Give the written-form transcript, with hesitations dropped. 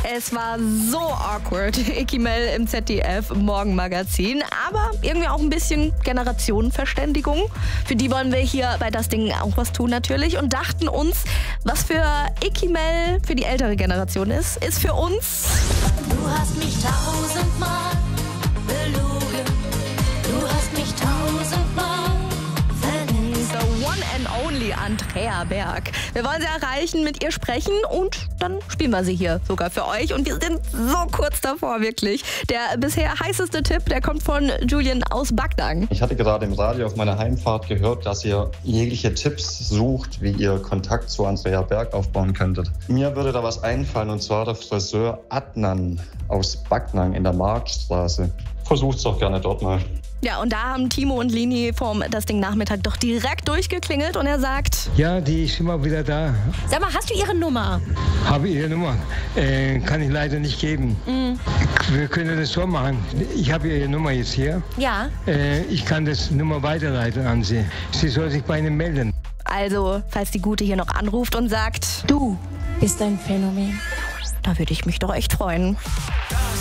Es war so awkward. Icky Mel im ZDF Morgenmagazin. Aber irgendwie auch ein bisschen Generationenverständigung. Für die wollen wir hier bei Das Ding auch was tun natürlich. Und dachten uns, was für Icky Mel für die ältere Generation ist für uns. Du hast mich tausendmal belogen. Du hast mich tausendmal verletzt. The one and only Andrea Berg. Wir wollen sie erreichen, mit ihr sprechen und dann spielen wir sie hier sogar für euch. Und wir sind so kurz davor, wirklich. Der bisher heißeste Tipp, der kommt von Julian aus Backnang. Ich hatte gerade im Radio auf meiner Heimfahrt gehört, dass ihr jegliche Tipps sucht, wie ihr Kontakt zu Andrea Berg aufbauen könntet. Mir würde da was einfallen, und zwar der Friseur Adnan aus Backnang in der Marktstraße. Versucht's doch gerne dort mal. Ja, und da haben Timo und Lini vom Das Ding Nachmittag doch direkt durchgeklingelt und er sagt: Ja, die ist immer wieder da. Sag mal, hast du ihre Nummer? Habe ihre Nummer. Kann ich leider nicht geben. Wir können das so machen. Ich habe ihre Nummer jetzt hier. Ja. Ich kann das Nummer weiterleiten an sie. Sie soll sich bei Ihnen melden. Also, falls die Gute hier noch anruft und sagt: Du bist ein Phänomen. Da würde ich mich doch echt freuen.